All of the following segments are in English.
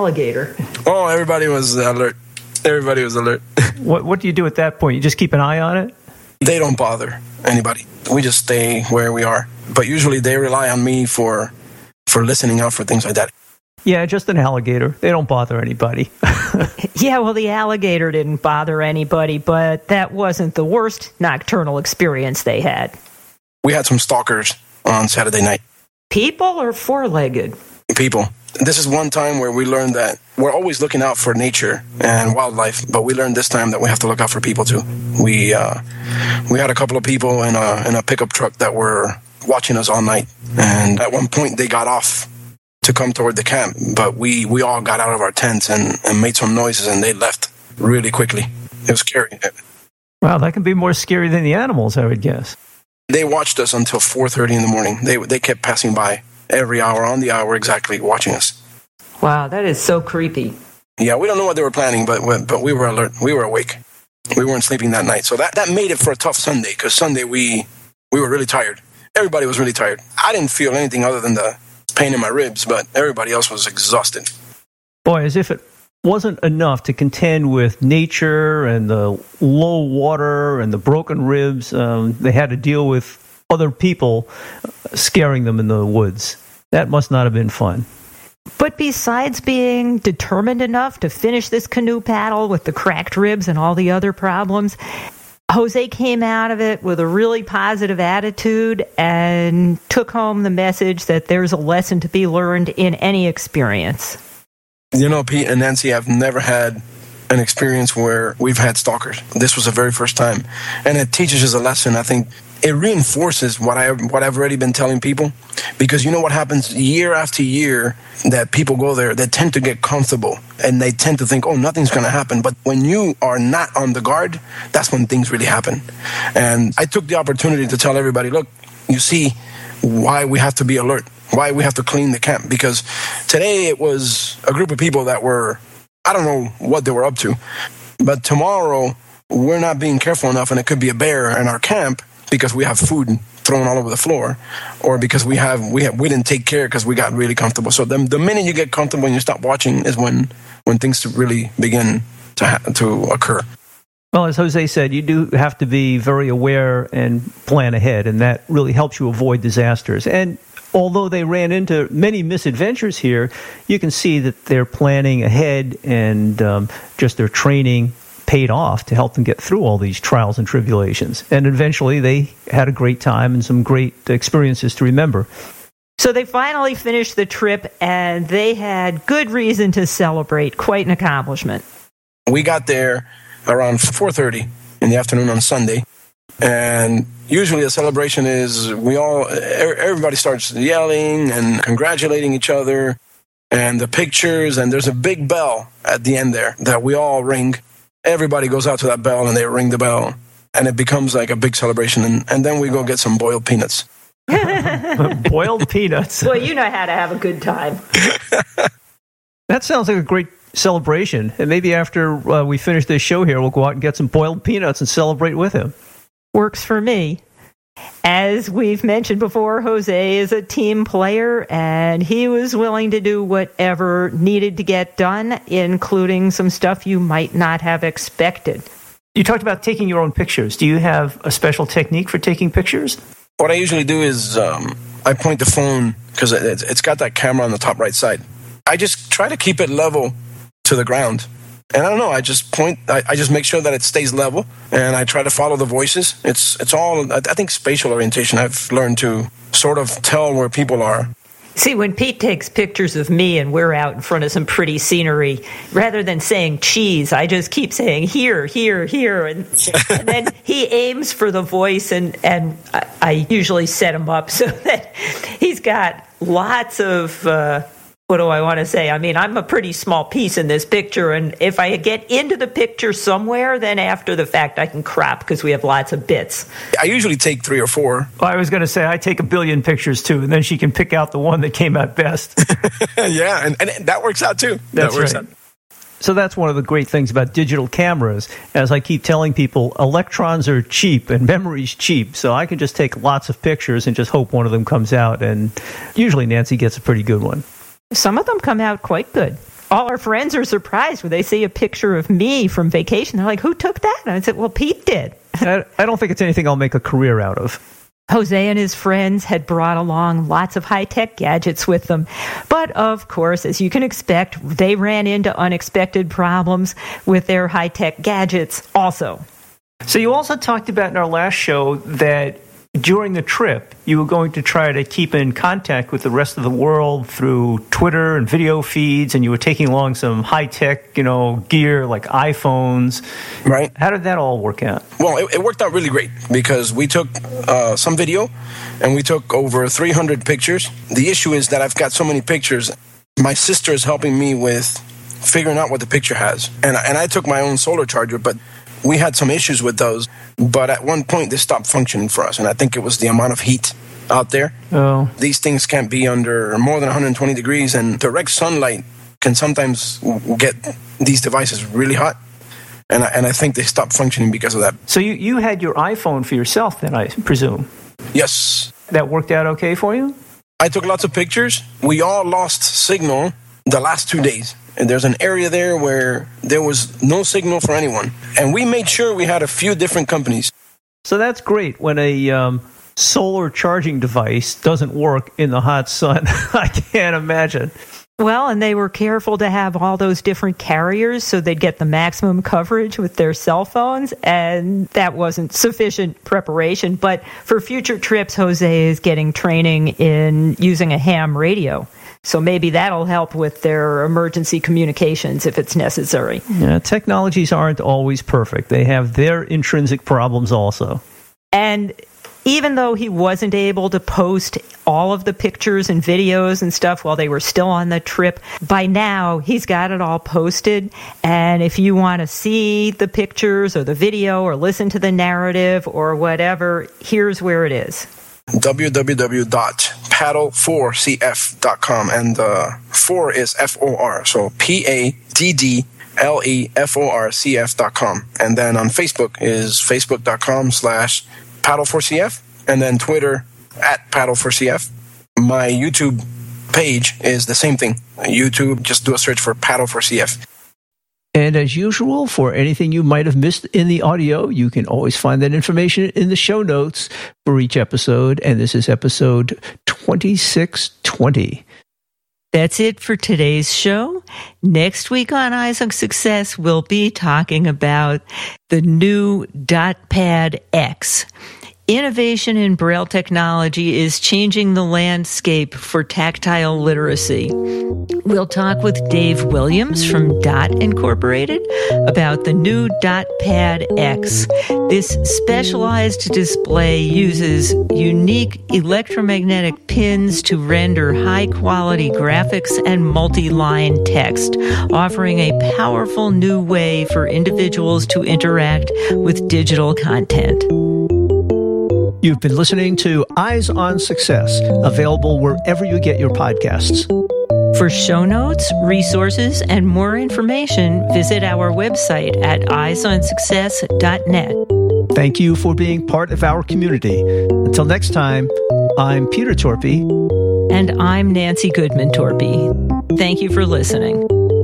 alligator? Oh, everybody was alert. Everybody was alert. What do you do at that point? You just keep an eye on it? They don't bother anybody. We just stay where we are. But usually they rely on me for listening out for things like that. Yeah, just an alligator. They don't bother anybody. Yeah, well, the alligator didn't bother anybody, but that wasn't the worst nocturnal experience they had. We had some stalkers on Saturday night. People or four-legged? People. This is one time where we learned that we're always looking out for nature and wildlife, but we learned this time that we have to look out for people too. We had a couple of people in a pickup truck that were watching us all night, and at one point they got off to come toward the camp, but we all got out of our tents and made some noises, and they left really quickly. It was scary. Wow, that can be more scary than the animals, I would guess. They watched us until 4:30 in the morning. They kept passing by every hour, on the hour exactly, watching us. Wow, that is so creepy. Yeah, we don't know what they were planning, but we were alert. We were awake. We weren't sleeping that night. So that made it for a tough Sunday, because Sunday we were really tired. Everybody was really tired. I didn't feel anything other than the pain in my ribs, but everybody else was exhausted. Boy, as if it wasn't enough to contend with nature and the low water and the broken ribs, they had to deal with other people scaring them in the woods. That must not have been fun. But besides being determined enough to finish this canoe paddle with the cracked ribs and all the other problems, Jose came out of it with a really positive attitude and took home the message that there's a lesson to be learned in any experience. You know, Pete and Nancy, I've never had an experience where we've had stalkers. This was the very first time. And it teaches us a lesson. I think it reinforces what I've already been telling people. Because you know what happens year after year that people go there, they tend to get comfortable and they tend to think, oh, nothing's going to happen. But when you are not on the guard, that's when things really happen. And I took the opportunity to tell everybody, look, you see why we have to be alert, why we have to clean the camp. Because today it was a group of people that were, I don't know what they were up to. But tomorrow we're not being careful enough and it could be a bear in our camp because we have food thrown all over the floor, or because we didn't take care because we got really comfortable. So the minute you get comfortable and you stop watching is when things really begin to occur. Well, as Jose said, you do have to be very aware and plan ahead, and that really helps you avoid disasters. And although they ran into many misadventures here, you can see that they're planning ahead and just their training paid off to help them get through all these trials and tribulations. And eventually they had a great time and some great experiences to remember. So they finally finished the trip, and they had good reason to celebrate. Quite an accomplishment. We got there around 4:30 in the afternoon on Sunday. And usually the celebration is everybody starts yelling and congratulating each other, and the pictures, and there's a big bell at the end there that we all ring. Everybody goes out to that bell and they ring the bell, and it becomes like a big celebration. And then we go get some boiled peanuts. Boiled peanuts. Well, you know how to have a good time. That sounds like a great celebration. And maybe after we finish this show here, we'll go out and get some boiled peanuts and celebrate with him. Works for me. As we've mentioned before, Jose is a team player, and he was willing to do whatever needed to get done, including some stuff you might not have expected. You talked about taking your own pictures. Do you have a special technique for taking pictures? What I usually do is I point the phone, because it's got that camera on the top right side. I just try to keep it level to the ground. And I don't know, I just point, I just make sure that it stays level, and I try to follow the voices. It's all, I think, spatial orientation. I've learned to sort of tell where people are. See, when Pete takes pictures of me and we're out in front of some pretty scenery, rather than saying cheese, I just keep saying here, here, here. And then he aims for the voice, and I usually set him up so that he's got lots of... what do I want to say? I mean, I'm a pretty small piece in this picture, and if I get into the picture somewhere, then after the fact I can crop because we have lots of bits. I usually take 3 or 4. Well, I was going to say I take a billion pictures too, and then she can pick out the one that came out best. Yeah, and that works out too. That's right. So that's one of the great things about digital cameras. As I keep telling people, electrons are cheap and memory's cheap. So I can just take lots of pictures and just hope one of them comes out. And usually Nancy gets a pretty good one. Some of them come out quite good. all our friends are surprised when they see a picture of me from vacation. They're like, who took that? And I said, well, Pete did. I don't think it's anything I'll make a career out of. Jose and his friends had brought along lots of high-tech gadgets with them. But, of course, as you can expect, they ran into unexpected problems with their high-tech gadgets also. So you also talked about in our last show that during the trip, you were going to try to keep in contact with the rest of the world through Twitter and video feeds, and you were taking along some high-tech, gear like iPhones. Right. How did that all work out? Well, it worked out really great because we took some video and we took over 300 pictures. The issue is that I've got so many pictures. My sister is helping me with figuring out what the picture has. And I took my own solar charger, but we had some issues with those. But at one point, they stopped functioning for us. And I think it was the amount of heat out there. Oh. These things can't be under more than 120 degrees. And direct sunlight can sometimes get these devices really hot. And I think they stopped functioning because of that. So you had your iPhone for yourself then, I presume? Yes. That worked out okay for you? I took lots of pictures. We all lost signal the last 2 days. And there's an area there where there was no signal for anyone. And we made sure we had a few different companies. So that's great when a solar charging device doesn't work in the hot sun. I can't imagine. Well, and they were careful to have all those different carriers so they'd get the maximum coverage with their cell phones, and that wasn't sufficient preparation. But for future trips, Jose is getting training in using a ham radio. So maybe that'll help with their emergency communications if it's necessary. Yeah, technologies aren't always perfect. They have their intrinsic problems also. And even though he wasn't able to post all of the pictures and videos and stuff while they were still on the trip, by now he's got it all posted. And if you want to see the pictures or the video or listen to the narrative or whatever, here's where it is. www.paddle4cf.com, and 4 is F-O-R, so PADDLEFORCF.com. And then on Facebook is facebook.com/paddle4cf, and then Twitter @paddle4cf. My YouTube page is the same thing. YouTube, just do a search for paddle4cf. And as usual, for anything you might have missed in the audio, you can always find that information in the show notes for each episode. And this is episode 2620. That's it for today's show. Next week on Eyes on Success, we'll be talking about the new DotPad X. Innovation in Braille technology is changing the landscape for tactile literacy. We'll talk with Dave Williams from Dot Incorporated about the new DotPad X. This specialized display uses unique electromagnetic pins to render high-quality graphics and multi-line text, offering a powerful new way for individuals to interact with digital content. You've been listening to Eyes on Success, available wherever you get your podcasts. For show notes, resources, and more information, visit our website at eyesonsuccess.net. Thank you for being part of our community. Until next time, I'm Peter Torpy. And I'm Nancy Goodman Torpy. Thank you for listening.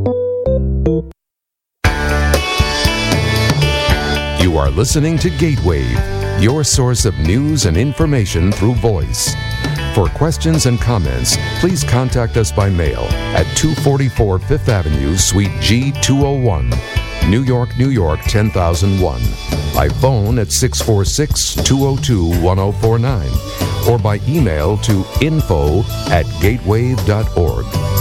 You are listening to Gatewave, your source of news and information through voice. For questions and comments, please contact us by mail at 244 Fifth Avenue, Suite G201, New York, New York 10001. By phone at 646-202-1049 or by email to info@gatewave.org.